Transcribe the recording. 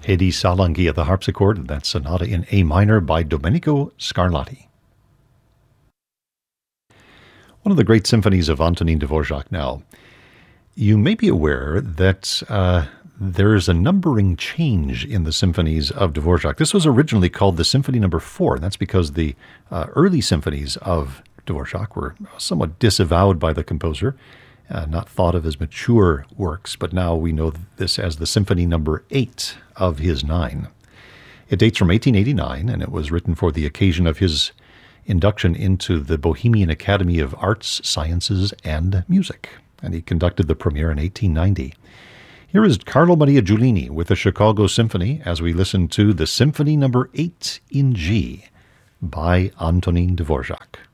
Hedi Salangi at the harpsichord, and that sonata in A minor by Domenico Scarlatti. One of the great symphonies of Antonin Dvorak now. You may be aware that there's a numbering change in the symphonies of Dvorak. This was originally called the Symphony No. 4, and that's because the early symphonies of Dvorak were somewhat disavowed by the composer, not thought of as mature works, but now we know this as the Symphony No. 8 of his 9. It dates from 1889, and it was written for the occasion of his induction into the Bohemian Academy of Arts, Sciences, and Music, and he conducted the premiere in 1890. Here is Carlo Maria Giulini with the Chicago Symphony as we listen to the Symphony No. 8 in G by Antonin Dvorak.